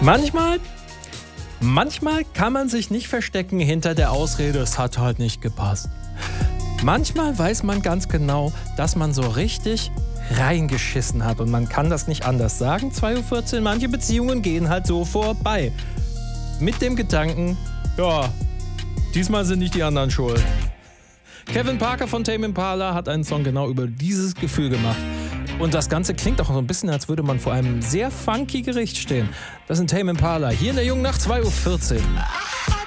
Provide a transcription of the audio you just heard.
Manchmal kann man sich nicht verstecken hinter der Ausrede, es hat halt nicht gepasst. Manchmal weiß man ganz genau, dass man so richtig reingeschissen hat und man kann das nicht anders sagen. 2:14 Uhr, manche Beziehungen gehen halt so vorbei. Mit dem Gedanken, ja, diesmal sind nicht die anderen schuld. Kevin Parker von Tame Impala hat einen Song genau über dieses Gefühl gemacht. Und das Ganze klingt auch so ein bisschen, als würde man vor einem sehr funky Gericht stehen. Das sind Tame Impala, hier in der Jungen Nacht, 2:14 Uhr.